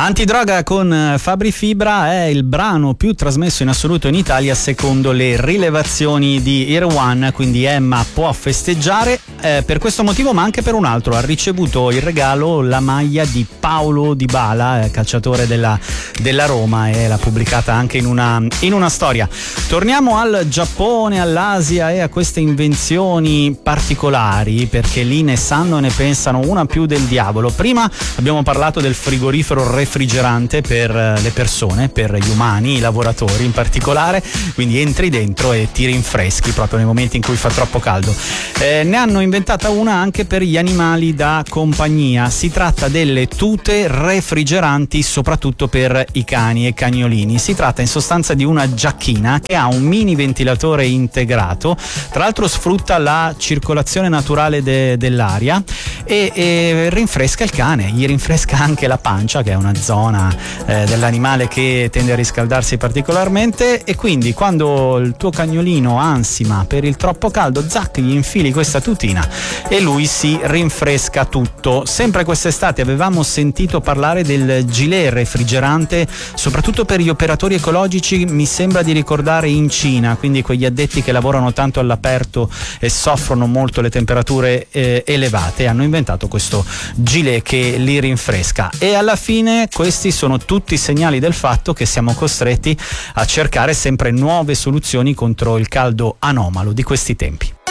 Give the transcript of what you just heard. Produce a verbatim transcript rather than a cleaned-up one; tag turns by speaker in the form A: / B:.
A: Antidroga con Fabri Fibra è il brano più trasmesso in assoluto in Italia secondo le rilevazioni di Air One, quindi Emma può festeggiare eh, per questo motivo ma anche per un altro. Ha ricevuto il regalo la maglia di Paulo Dybala, eh, calciatore della, della Roma, e l'ha pubblicata anche in una, in una storia. Torniamo al Giappone, all'Asia e a queste invenzioni particolari, perché lì ne sanno e ne pensano una più del diavolo. Prima abbiamo parlato del frigorifero refrigerante per le persone, per gli umani, i lavoratori in particolare, quindi entri dentro e ti rinfreschi proprio nei momenti in cui fa troppo caldo. Eh, ne hanno inventata una anche per gli animali da compagnia. Si tratta delle tute refrigeranti soprattutto per i cani e cagnolini. Si tratta in sostanza di una giacchina che ha un mini ventilatore integrato, tra l'altro sfrutta la circolazione naturale de- dell'aria e, e rinfresca il cane, gli rinfresca anche la pancia, che è una zona eh, dell'animale che tende a riscaldarsi particolarmente, e quindi quando il tuo cagnolino ansima per il troppo caldo, zac, gli infili questa tutina e lui si rinfresca tutto. Sempre quest'estate avevamo sentito parlare del gilet refrigerante soprattutto per gli operatori ecologici, mi sembra di ricordare in Cina, quindi quegli addetti che lavorano tanto all'aperto e soffrono molto le temperature eh, elevate, hanno inventato questo gilet che li rinfresca. E alla fine questi sono tutti segnali del fatto che siamo costretti a cercare sempre nuove soluzioni contro il caldo anomalo di questi tempi.